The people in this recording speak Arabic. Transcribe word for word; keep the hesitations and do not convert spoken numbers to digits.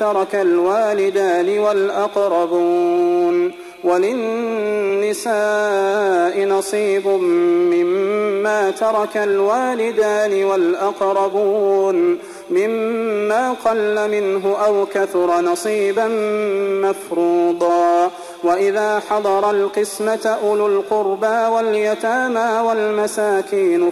ترك الوالدان والأقربون. وللنساء نصيب مما ترك الوالدان والأقربون مما قل منه أو كثر نصيبا مفروضا. وإذا حضر القسمة أولو القربى واليتامى والمساكين